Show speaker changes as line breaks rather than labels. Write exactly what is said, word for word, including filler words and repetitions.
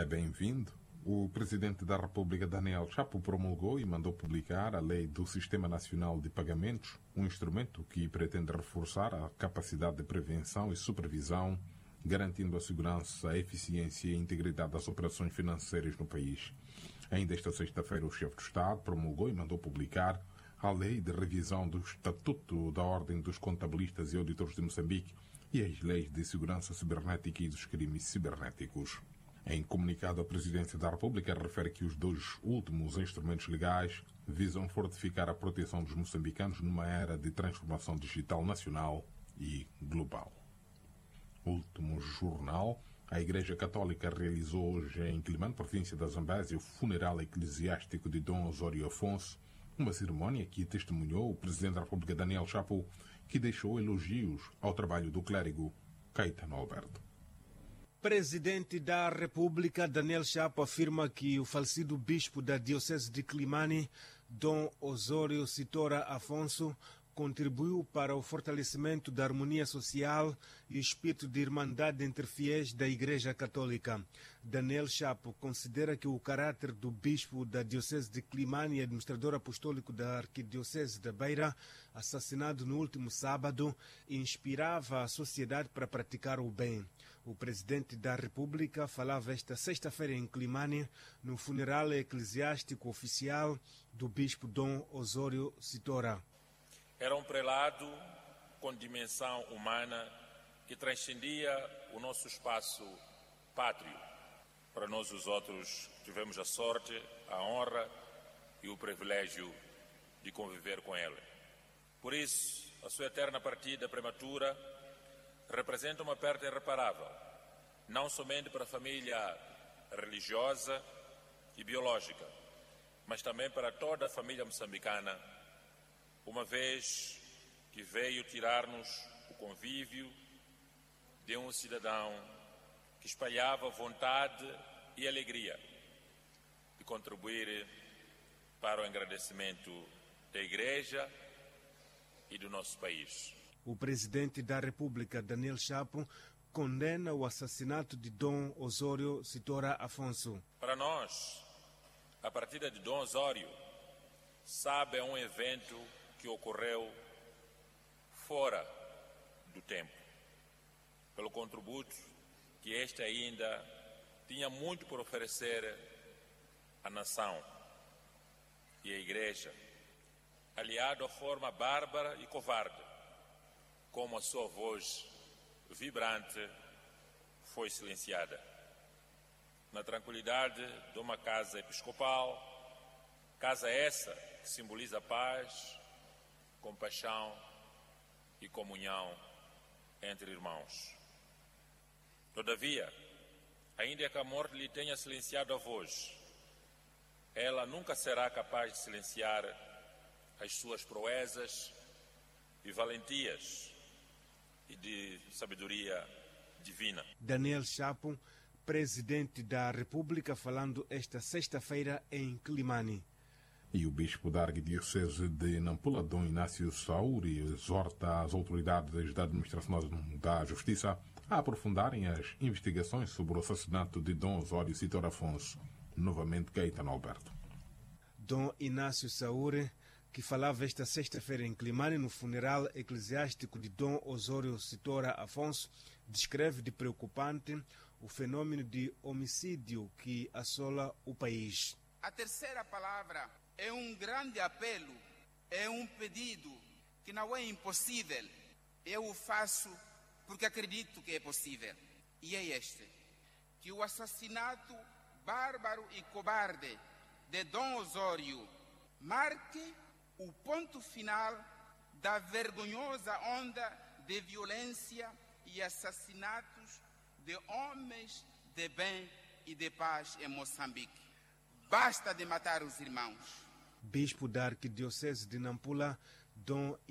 é bem-vindo. O Presidente da República, Daniel Chapo, promulgou e mandou publicar a Lei do Sistema Nacional de Pagamentos, um instrumento que pretende reforçar a capacidade de prevenção e supervisão, garantindo a segurança, a eficiência e a integridade das operações financeiras no país. Ainda esta sexta-feira, o chefe do Estado promulgou e mandou publicar a Lei de Revisão do Estatuto da Ordem dos Contabilistas e Auditores de Moçambique e as Leis de Segurança Cibernética e dos Crimes Cibernéticos. Em comunicado, a Presidência da República refere que os dois últimos instrumentos legais visam fortificar a proteção dos moçambicanos numa era de transformação digital nacional e global. Último jornal. A Igreja Católica realizou hoje em Quelimane, província da Zambésia, o funeral eclesiástico de Dom Osório Afonso, uma cerimónia que testemunhou o Presidente da República, Daniel Chapo, que deixou elogios ao trabalho do clérigo Caetano Alberto.
Presidente da República, Daniel Chapo, afirma que o falecido bispo da Diocese de Quelimane, Dom Osório Sitora Afonso, contribuiu para o fortalecimento da harmonia social e espírito de irmandade entre fiéis da Igreja Católica. Daniel Chapo considera que o caráter do bispo da Diocese de Quelimane e administrador apostólico da Arquidiocese da Beira, assassinado no último sábado, inspirava a sociedade para praticar o bem. O Presidente da República falava esta sexta-feira em Quelimane, no funeral eclesiástico oficial do bispo Dom Osório Sitora.
Era um prelado com dimensão humana que transcendia o nosso espaço pátrio. Para nós os outros tivemos a sorte, a honra e o privilégio de conviver com ele. Por isso, a sua eterna partida prematura representa uma perda irreparável, não somente para a família religiosa e biológica, mas também para toda a família moçambicana, uma vez que veio tirar-nos o convívio de um cidadão que espalhava vontade e alegria de contribuir para o engrandecimento da Igreja e do nosso país.
O Presidente da República, Daniel Chapo, condena o assassinato de Dom Osório Sitora Afonso.
Para nós, a partida de Dom Osório sabe é um evento que ocorreu fora do tempo, pelo contributo que este ainda tinha muito por oferecer à nação e à Igreja, aliado à forma bárbara e covarde, como a sua voz vibrante foi silenciada. Na tranquilidade de uma casa episcopal, casa essa que simboliza paz, compaixão e comunhão entre irmãos. Todavia, ainda que a morte lhe tenha silenciado a voz, ela nunca será capaz de silenciar as suas proezas e valentias e de sabedoria divina.
Daniel Chapo, Presidente da República, falando esta sexta-feira em Quelimane.
E o bispo da Arquidiocese de Nampula, Dom Inácio Sauri, exorta as autoridades da administração da Justiça a aprofundarem as investigações sobre o assassinato de Dom Osório Sitora Afonso, novamente Caetano Alberto.
Dom Inácio Sauri, que falava esta sexta-feira em Quelimane no funeral eclesiástico de Dom Osório Sitora Afonso, descreve de preocupante o fenômeno de homicídio que assola o país.
A terceira palavra é um grande apelo, é um pedido que não é impossível. Eu o faço porque acredito que é possível. E é este, que o assassinato bárbaro e cobarde de Dom Osório marque o ponto final da vergonhosa onda de violência e assassinatos de homens de bem e de paz em Moçambique. Basta de matar os irmãos.
Bispo da Arquidiocese de Nampula, Dom